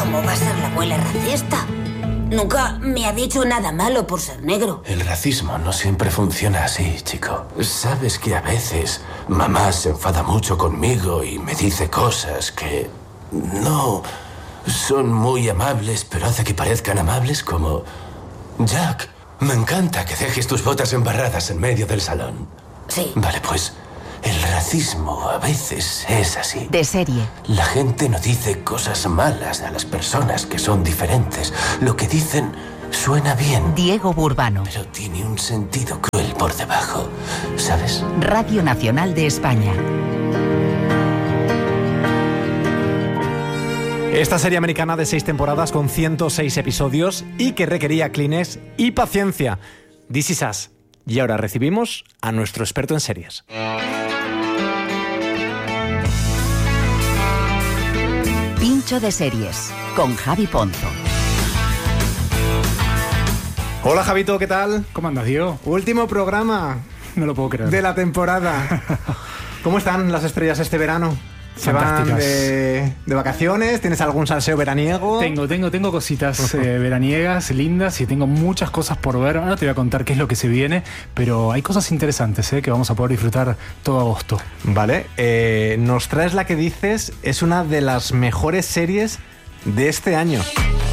¿Cómo va a ser la abuela racista? Nunca me ha dicho nada malo por ser negro. El racismo no siempre funciona así, chico. Sabes que a veces mamá se enfada mucho conmigo y me dice cosas que no son muy amables, pero hace que parezcan amables, como... Jack, me encanta que dejes tus botas embarradas en medio del salón. Sí. Vale, pues el racismo a veces es así. De serie. La gente no dice cosas malas a las personas que son diferentes. Lo que dicen suena bien. Diego Burbano. Pero tiene un sentido cruel por debajo, ¿sabes? Radio Nacional de España. Esta serie americana de 6 temporadas con 106 episodios y que requería Kleenex y paciencia. This is Us. Y ahora recibimos a nuestro experto en series. Pincho de series con Javi Ponzo. Hola Javito, ¿qué tal? ¿Cómo andas, Diego? Último programa No lo puedo creer. de la temporada. ¿Cómo están las estrellas este verano? ¿Se van de vacaciones? ¿Tienes algún salseo veraniego? Tengo cositas veraniegas, lindas, y tengo muchas cosas por ver. Ahora te voy a contar qué es lo que se viene, pero hay cosas interesantes que vamos a poder disfrutar todo agosto. Vale, nos traes la que dices es una de las mejores series de este año.